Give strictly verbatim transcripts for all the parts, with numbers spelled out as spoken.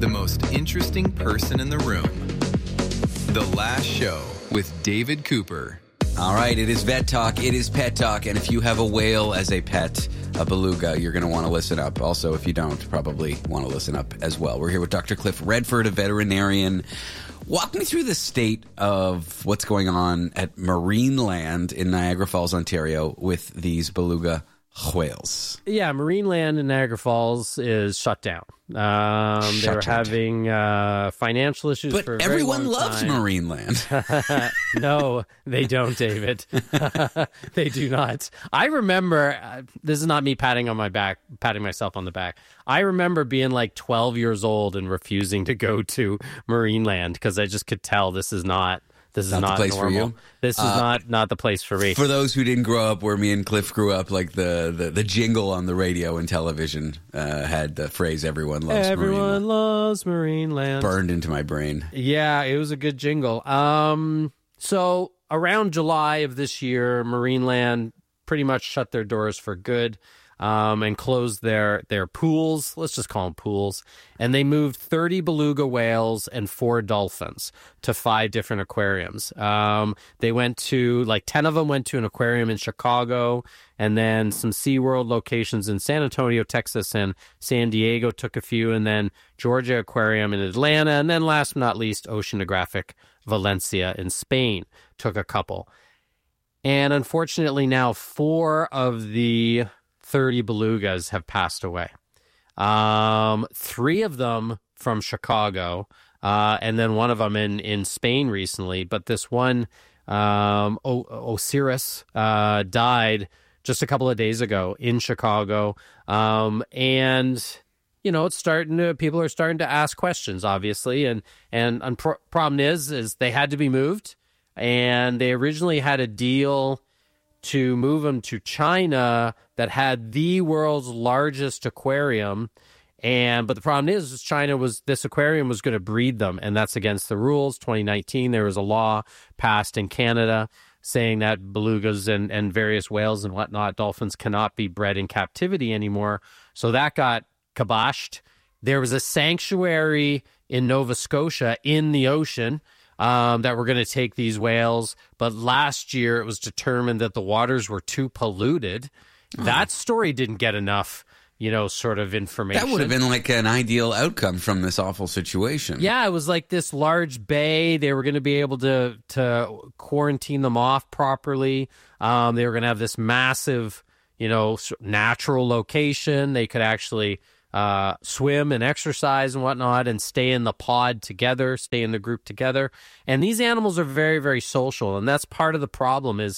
the most interesting person in the room. The Last Show with David Cooper. All right, it is Vet Talk, it is Pet Talk, and if you have a whale as a pet, a beluga, you're going to want to listen up. Also, if you don't, probably want to listen up as well. We're here with Doctor Cliff Redford, a veterinarian. Walk me through the state of what's going on at Marineland in Niagara Falls, Ontario, with these beluga whales. Yeah, Marineland in Niagara Falls is shut down. Um, Shut they were down. having uh, financial issues But for a very everyone long loves time. Marineland. No, they don't, David. They do not. I remember, uh, this is not me patting on my back, patting myself on the back. I remember being like twelve years old and refusing to go to Marineland because I just could tell this is not this is Not the not, place for normal. you? This is Uh, not not the place for me. For those who didn't grow up where me and Cliff grew up, like the, the, the jingle on the radio and television uh, had the phrase, everyone loves Everyone Marineland. loves Marineland. Burned into my brain. Yeah, it was a good jingle. Um, so around July of this year, Marineland pretty much shut their doors for good, um, and closed their their pools. Let's just call them pools. And they moved thirty beluga whales and four dolphins to five different aquariums. Um, they went to, like ten of them went to an aquarium in Chicago, and then some SeaWorld locations in San Antonio, Texas, and San Diego took a few, and then Georgia Aquarium in Atlanta, and then last but not least, Oceanographic Valencia in Spain took a couple. And unfortunately now four of the thirty belugas have passed away. Um, three of them from Chicago, uh, and then one of them in, in Spain recently. But this one, um, o- Osiris, uh, died just a couple of days ago in Chicago. Um, and, you know, it's starting to, people are starting to ask questions, obviously. And, and, and pro- problem is, is they had to be moved, and they originally had a deal to move them to China that had the world's largest aquarium. And but the problem is, is China was this aquarium was going to breed them, and that's against the rules. twenty nineteen, there was a law passed in Canada saying that belugas and, and various whales and whatnot, dolphins, cannot be bred in captivity anymore. So that got kiboshed. There was a sanctuary in Nova Scotia in the ocean Um, that we're going to take these whales. But last year it was determined that the waters were too polluted. Oh. That story didn't get enough, you know, sort of information. That would have been like an ideal outcome from this awful situation. Yeah, it was like this large bay. They were going to be able to, to quarantine them off properly. Um, they were going to have this massive, you know, natural location. They could actually Uh, swim and exercise and whatnot and stay in the pod together, stay in the group together. And these animals are very, very social. And that's part of the problem is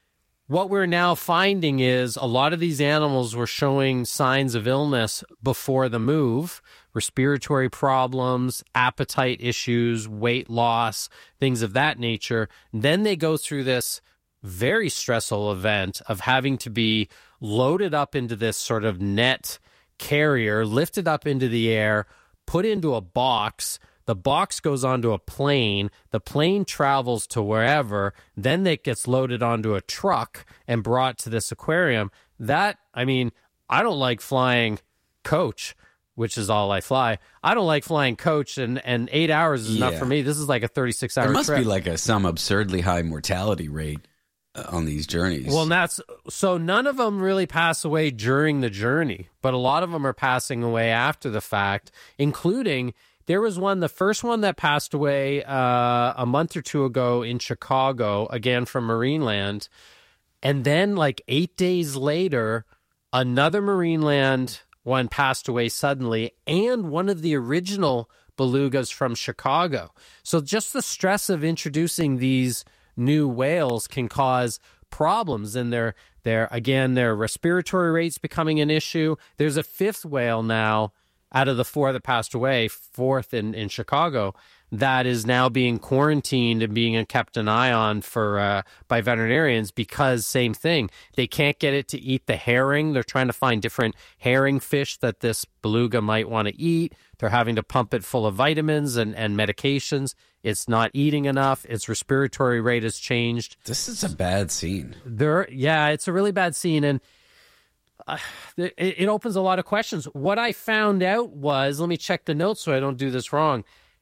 what we're now finding is a lot of these animals were showing signs of illness before the move, respiratory problems, appetite issues, weight loss, things of that nature. Then they go through this very stressful event of having to be loaded up into this sort of net carrier, lifted up into the air, put into a box. The box goes onto a plane. The plane travels to wherever. Then it gets loaded onto a truck and brought to this aquarium. That, I mean, I don't like flying coach, which is all I fly. I don't like flying coach, and, and eight hours is enough Yeah. for me. This is like a thirty-six hour There must trip. be like a some absurdly high mortality rate uh, on these journeys. Well, and that's so none of them really pass away during the journey, but a lot of them are passing away after the fact, including there was one, the first one that passed away uh, a month or two ago in Chicago, again from Marineland. And then like eight days later, another Marineland one passed away suddenly, and one of the original belugas from Chicago. So just the stress of introducing these new whales can cause problems in their, their, again, their respiratory rates becoming an issue. There's a fifth whale now out of the four that passed away, fourth in, in Chicago, that is now being quarantined and being kept an eye on for uh, by veterinarians because same thing. They can't get it to eat the herring. They're trying to find different herring fish that this beluga might want to eat. They're having to pump it full of vitamins and, and medications. It's not eating enough. Its respiratory rate has changed. This is a bad scene. There, yeah, it's a really bad scene. And uh, it, it opens a lot of questions. What I found out was, let me check the notes so I don't do this wrong.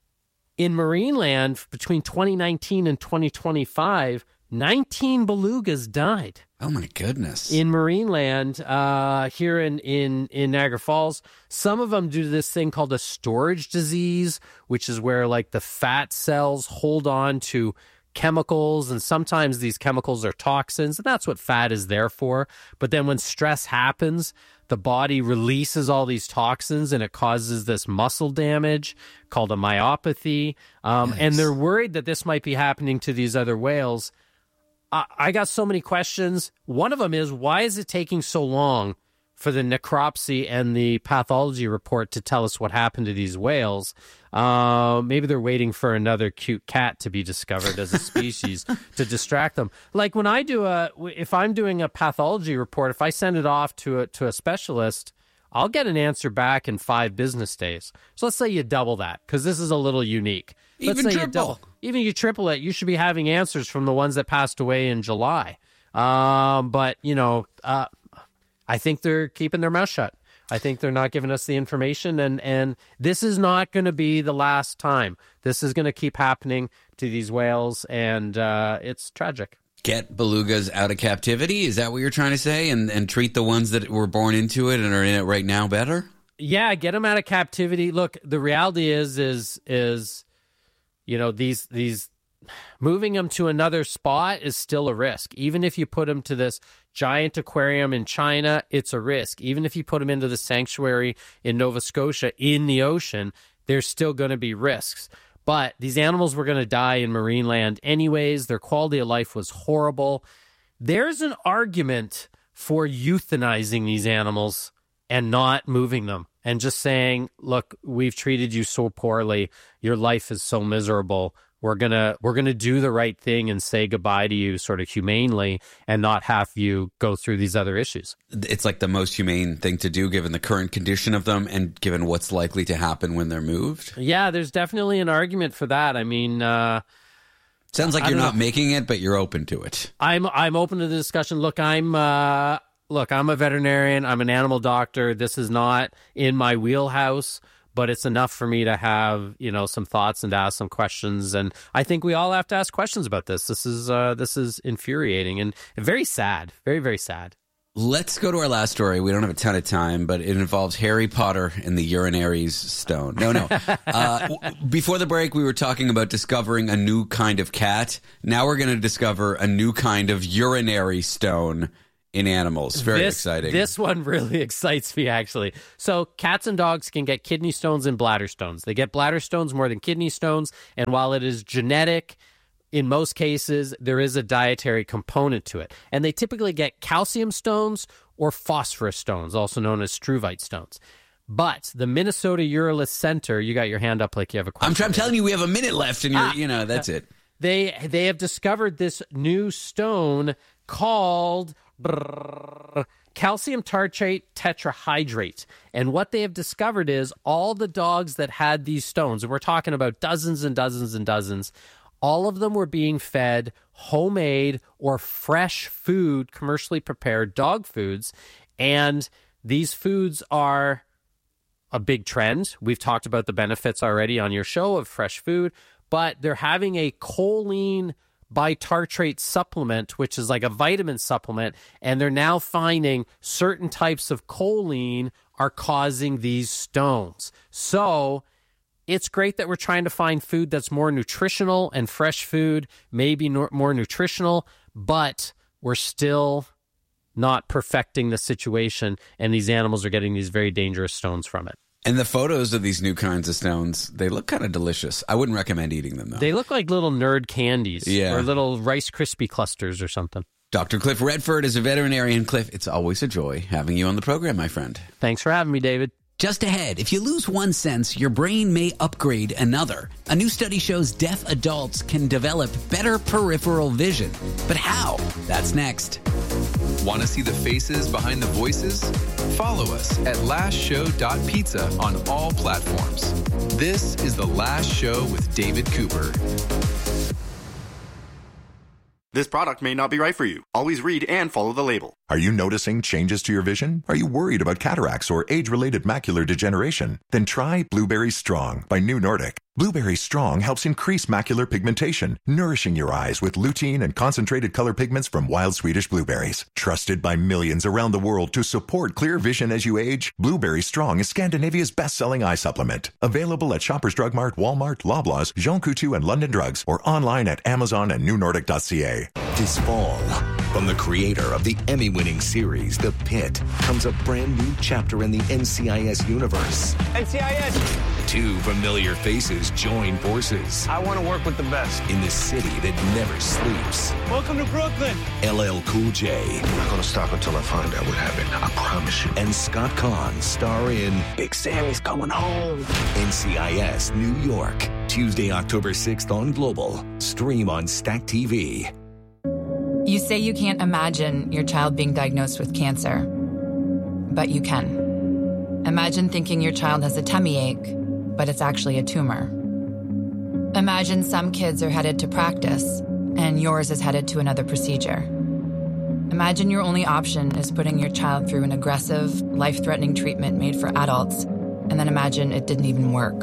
In Marineland, between twenty nineteen and twenty twenty-five, nineteen belugas died. Oh, my goodness. In Marineland, uh, here in, in, in Niagara Falls, some of them due to this thing called a storage disease, which is where like the fat cells hold on to chemicals, and sometimes these chemicals are toxins, and that's what fat is there for. But then when stress happens, the body releases all these toxins, and it causes this muscle damage called a myopathy. Um, Nice. and they're worried that this might be happening to these other whales. I, I got so many questions. One of them is, why is it taking so long for the necropsy and the pathology report to tell us what happened to these whales? Uh, maybe they're waiting for another cute cat to be discovered as a species to distract them. Like when I do a, if I'm doing a pathology report, if I send it off to a, to a specialist, I'll get an answer back in five business days. So let's say you double that, because this is a little unique. Let's Even say you triple. double, even you triple it, you should be having answers from the ones that passed away in July. Um, but you know, uh, I think they're keeping their mouth shut. I think they're not giving us the information, and, and this is not going to be the last time. This is going to keep happening to these whales, and uh, it's tragic. Get belugas out of captivity? Is that what you're trying to say? And and treat the ones that were born into it and are in it right now better? Yeah, get them out of captivity. Look, the reality is, is, is, you know, these these moving them to another spot is still a risk. Even if you put them to this giant aquarium in China, it's a risk. Even if you put them into the sanctuary in Nova Scotia in the ocean, there's still going to be risks. But these animals were going to die in Marineland anyways. Their quality of life was horrible. There's an argument for euthanizing these animals and not moving them and just saying, look, we've treated you so poorly. Your life is so miserable. We're gonna we're gonna do the right thing and say goodbye to you sort of humanely and not have you go through these other issues. It's like the most humane thing to do given the current condition of them and given what's likely to happen when they're moved. Yeah, there's definitely an argument for that. I mean, uh, Sounds like I you're don't not know. making it, but you're open to it. I'm I'm open to the discussion. Look, I'm uh, look, I'm a veterinarian. I'm an animal doctor. This is not in my wheelhouse, but it's enough for me to have, you know, some thoughts and to ask some questions. And I think we all have to ask questions about this. This is uh, this is infuriating and very sad. Very, very sad. Let's go to our last story. We don't have a ton of time, but it involves Harry Potter and the Urinaries Stone. No, no. Uh, w- before the break, we were talking about discovering a new kind of cat. Now we're going to discover a new kind of urinary stone in animals. Very this, exciting. This one really excites me, actually. So cats and dogs can get kidney stones and bladder stones. They get bladder stones more than kidney stones, and while it is genetic, in most cases, there is a dietary component to it. And they typically get calcium stones or phosphorus stones, also known as struvite stones. But the Minnesota Urolith Center, you got your hand up like you have a question. I'm, tr- I'm telling you, we have a minute left, and you're, ah. you know, that's it. They they have discovered this new stone called brrr, calcium tartrate tetrahydrate. And what they have discovered is all the dogs that had these stones, and we're talking about dozens and dozens and dozens, all of them were being fed homemade or fresh food, commercially prepared dog foods. And these foods are a big trend. We've talked about the benefits already on your show of fresh food, but they're having a choline bitartrate supplement, which is like a vitamin supplement, and they're now finding certain types of choline are causing these stones. So it's great that we're trying to find food that's more nutritional, and fresh food may be no- more nutritional, but we're still not perfecting the situation, and these animals are getting these very dangerous stones from it. And the photos of these new kinds of stones, they look kind of delicious. I wouldn't recommend eating them, though. They look like little nerd candies Yeah. or little Rice Krispie clusters or something. Doctor Cliff Redford is a veterinarian. Cliff, it's always a joy having you on the program, my friend. Thanks for having me, David. Just ahead, if you lose one sense, your brain may upgrade another. A new study shows deaf adults can develop better peripheral vision. But how? That's next. Want to see the faces behind the voices? Follow us at last show dot pizza on all platforms. This is The Last Show with David Cooper. This product may not be right for you. Always read and follow the label. Are you noticing changes to your vision? Are you worried about cataracts or age-related macular degeneration? Then try Blueberry Strong by New Nordic. Blueberry Strong helps increase macular pigmentation, nourishing your eyes with lutein and concentrated color pigments from wild Swedish blueberries. Trusted by millions around the world to support clear vision as you age, Blueberry Strong is Scandinavia's best-selling eye supplement. Available at Shoppers Drug Mart, Walmart, Loblaws, Jean Coutu, and London Drugs, or online at Amazon and new nordic dot c a. This fall, from the creator of the Emmy-winning series The Pit, comes a brand new chapter in the N C I S universe. N C I S! Two familiar faces join forces. I want to work with the best. In the city that never sleeps. Welcome to Brooklyn. L L Cool J. I'm not going to stop until I find out what happened. I promise you. And Scott Conn star in Big Sammy's coming home. N C I S New York. Tuesday, October sixth on Global. Stream on Stack T V. You say you can't imagine your child being diagnosed with cancer, but you can. Imagine thinking your child has a tummy ache, but it's actually a tumor. Imagine some kids are headed to practice, and yours is headed to another procedure. Imagine your only option is putting your child through an aggressive, life-threatening treatment made for adults, and then imagine it didn't even work.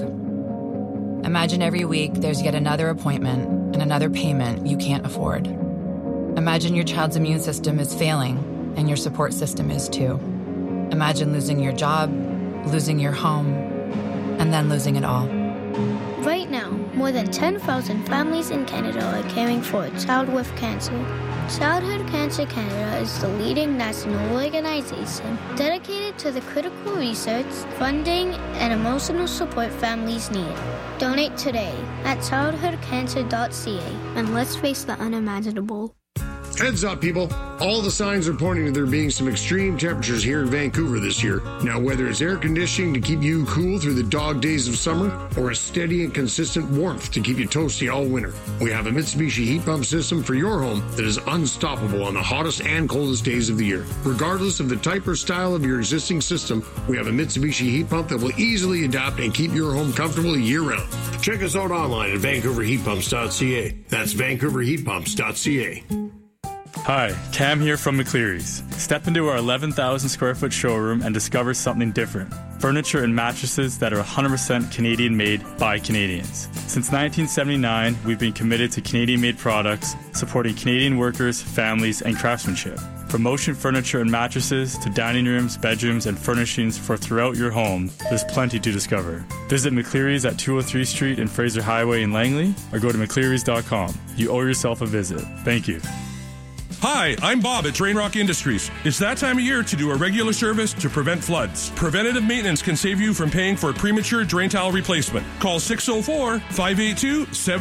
Imagine every week there's yet another appointment and another payment you can't afford. Imagine your child's immune system is failing, and your support system is too. Imagine losing your job, losing your home, and then losing it all. Right now, more than ten thousand families in Canada are caring for a child with cancer. Childhood Cancer Canada is the leading national organization dedicated to the critical research, funding, and emotional support families need. Donate today at childhood cancer dot c a and let's face the unimaginable. Heads up, people. All the signs are pointing to there being some extreme temperatures here in Vancouver this year. Now, whether it's air conditioning to keep you cool through the dog days of summer or a steady and consistent warmth to keep you toasty all winter, we have a Mitsubishi heat pump system for your home that is unstoppable on the hottest and coldest days of the year. Regardless of the type or style of your existing system, we have a Mitsubishi heat pump that will easily adapt and keep your home comfortable year-round. Check us out online at vancouver heat pumps dot c a. That's vancouver heat pumps dot c a. Hi, Cam here from McCleary's. Step into our eleven thousand square foot showroom and discover something different. Furniture and mattresses that are one hundred percent Canadian made by Canadians. Since nineteen seventy-nine, we've been committed to Canadian made products, supporting Canadian workers, families, and craftsmanship. From motion furniture and mattresses to dining rooms, bedrooms, and furnishings for throughout your home, there's plenty to discover. Visit McCleary's at two oh three Street and Fraser Highway in Langley, or go to mcclearys dot com. You owe yourself a visit. Thank you. Hi, I'm Bob at Drain Rock Industries. It's that time of year to do a regular service to prevent floods. Preventative maintenance can save you from paying for a premature drain tile replacement. Call six oh four, five eight two, seven